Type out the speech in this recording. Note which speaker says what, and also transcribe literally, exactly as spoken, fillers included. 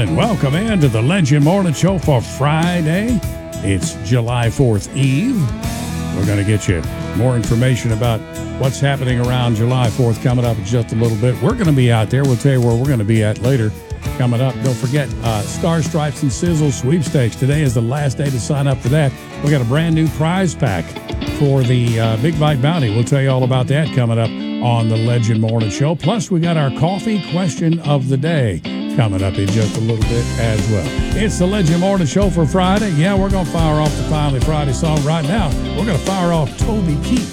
Speaker 1: gentlemen, welcome into the Legend Morning Show for Friday. It's July fourth Eve. We're going to get you more information about what's happening around July fourth coming up in just a little bit. We're going to be out there. We'll tell you where we're going to be at later coming up. Don't forget uh, Star Stripes and Sizzle Sweepstakes. Today is the last day to sign up for that. We got a brand new prize pack for the uh, Big Bite Bounty. We'll tell you all about that coming up on the Legend Morning Show. Plus, we got our coffee question of the day coming up in just a little bit as well. It's the Legend Morning Show for Friday. Yeah, we're going to fire off the Finally Friday song right now. We're going to fire off Toby Keith.